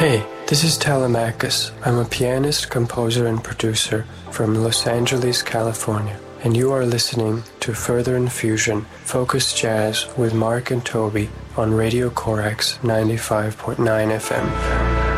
Hey, this is Telemachus. I'm a pianist, composer, and producer from Los Angeles, California, and you are listening to Further Infusion, Focus Jazz with Mark and Toby on Radio Corax 95.9 FM.